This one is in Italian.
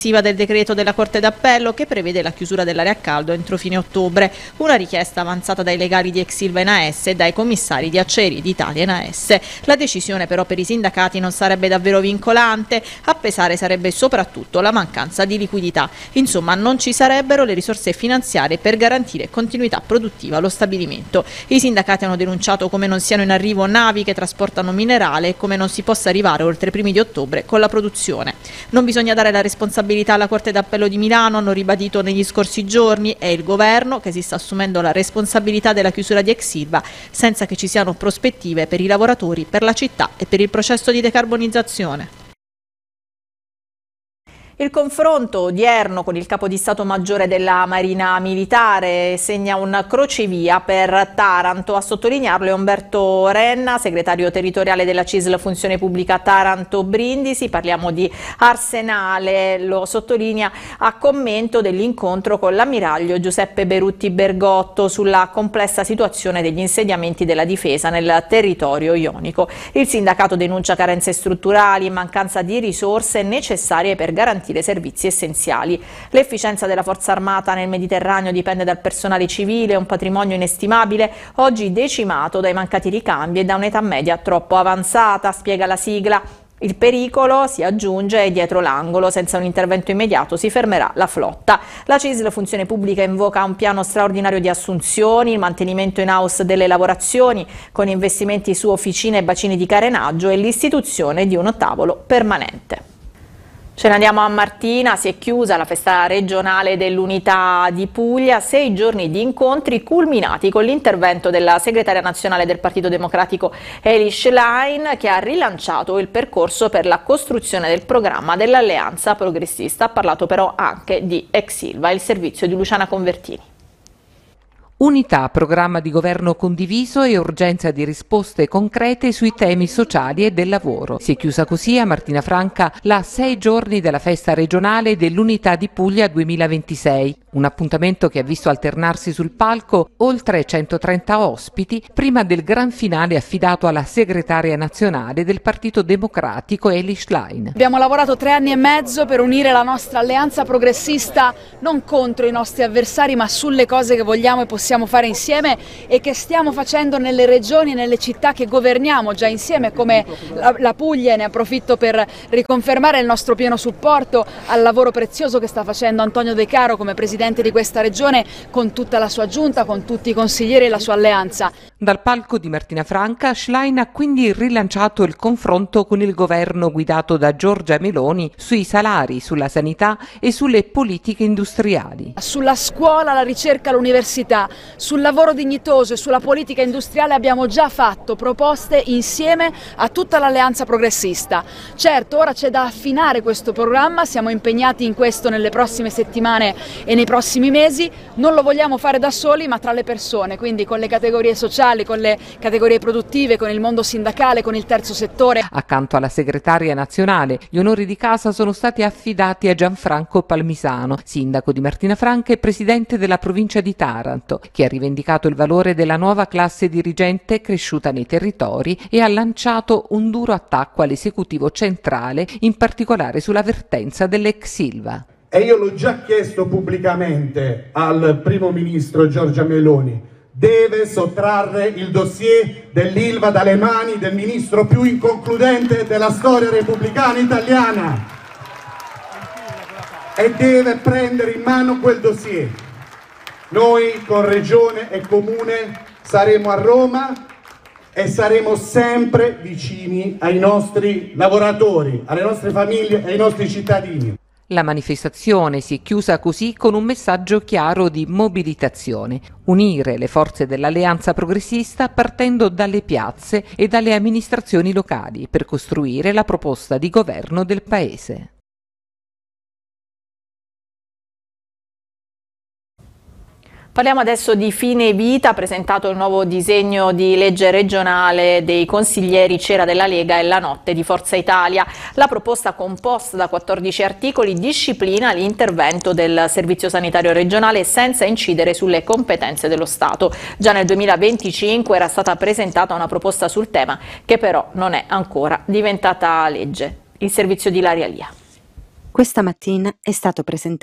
del decreto della Corte d'Appello che prevede la chiusura dell'area a caldo entro fine ottobre, una richiesta avanzata dai legali di Ex Ilva in AS e dai commissari di Acciaierie d'Italia in AS. La decisione però per i sindacati non sarebbe davvero vincolante, a pesare sarebbe soprattutto la mancanza di liquidità. Insomma, non ci sarebbero le risorse finanziarie per garantire continuità produttiva allo stabilimento. I sindacati hanno denunciato come non siano in arrivo navi che trasportano minerale e come non si possa arrivare oltre i primi di ottobre con la produzione. Non bisogna dare la responsabilità alla Corte d'Appello di Milano, hanno ribadito negli scorsi giorni, è il governo che si sta assumendo la responsabilità della chiusura di Ex Ilva senza che ci siano prospettive per i lavoratori, per la città e per il processo di decarbonizzazione. Il confronto odierno con il capo di Stato Maggiore della Marina Militare segna un crocevia per Taranto. A sottolinearlo è Umberto Renna, segretario territoriale della CISL Funzione Pubblica Taranto Brindisi. Parliamo di Arsenale, lo sottolinea a commento dell'incontro con l'ammiraglio Giuseppe Berutti Bergotto sulla complessa situazione degli insediamenti della difesa nel territorio ionico. Il sindacato denuncia carenze strutturali e mancanza di risorse necessarie per garantire servizi essenziali. L'efficienza della Forza Armata nel Mediterraneo dipende dal personale civile, un patrimonio inestimabile, oggi decimato dai mancati ricambi e da un'età media troppo avanzata, spiega la sigla. Il pericolo, si aggiunge, è dietro l'angolo, senza un intervento immediato si fermerà la flotta. La CISL Funzione Pubblica invoca un piano straordinario di assunzioni, il mantenimento in house delle lavorazioni con investimenti su officine e bacini di carenaggio e l'istituzione di un tavolo permanente. Ce ne andiamo a Martina, si è chiusa la festa regionale dell'Unità di Puglia, 6 giorni di incontri culminati con l'intervento della segretaria nazionale del Partito Democratico Eli Schlein, che ha rilanciato il percorso per la costruzione del programma dell'Alleanza Progressista. Ha parlato però anche di Ex Ilva, il servizio di Luciana Convertini. Unità, programma di governo condiviso e urgenza di risposte concrete sui temi sociali e del lavoro. Si è chiusa così a Martina Franca la 6 giorni della festa regionale dell'Unità di Puglia 2026. Un appuntamento che ha visto alternarsi sul palco oltre 130 ospiti prima del gran finale affidato alla segretaria nazionale del Partito Democratico Eli Schlein. Abbiamo lavorato 3 anni e mezzo per unire la nostra alleanza progressista non contro i nostri avversari ma sulle cose che vogliamo e possiamo fare insieme e che stiamo facendo nelle regioni e nelle città che governiamo già insieme come la Puglia. Ne approfitto per riconfermare il nostro pieno supporto al lavoro prezioso che sta facendo Antonio De Caro come presidente di questa regione con tutta la sua giunta, con tutti i consiglieri e la sua alleanza. Dal palco di Martina Franca, Schlein ha quindi rilanciato il confronto con il governo guidato da Giorgia Meloni sui salari, sulla sanità e sulle politiche industriali. Sulla scuola, la ricerca, l'università, sul lavoro dignitoso e sulla politica industriale abbiamo già fatto proposte insieme a tutta l'alleanza progressista. Certo, ora c'è da affinare questo programma, siamo impegnati in questo nelle prossime settimane e nei prossimi mesi. Non lo vogliamo fare da soli ma tra le persone, quindi con le categorie sociali, con le categorie produttive, con il mondo sindacale, con il terzo settore. Accanto alla segretaria nazionale, gli onori di casa sono stati affidati a Gianfranco Palmisano, sindaco di Martina Franca e presidente della provincia di Taranto, che ha rivendicato il valore della nuova classe dirigente cresciuta nei territori e ha lanciato un duro attacco all'esecutivo centrale, in particolare sulla vertenza dell'Ex Ilva. E io l'ho già chiesto pubblicamente al primo ministro Giorgia Meloni: deve sottrarre il dossier dell'Ilva dalle mani del ministro più inconcludente della storia repubblicana italiana e deve prendere in mano quel dossier. Noi con Regione e Comune saremo a Roma e saremo sempre vicini ai nostri lavoratori, alle nostre famiglie e ai nostri cittadini. La manifestazione si è chiusa così con un messaggio chiaro di mobilitazione: unire le forze dell'Alleanza Progressista partendo dalle piazze e dalle amministrazioni locali per costruire la proposta di governo del Paese. Parliamo adesso di Fine Vita, ha presentato il nuovo disegno di legge regionale dei consiglieri Cera della Lega e La Notte di Forza Italia. La proposta, composta da 14 articoli, disciplina l'intervento del Servizio Sanitario Regionale senza incidere sulle competenze dello Stato. Già nel 2025 era stata presentata una proposta sul tema che però non è ancora diventata legge. Il servizio di Ilaria Lia. Questa mattina è stato presentato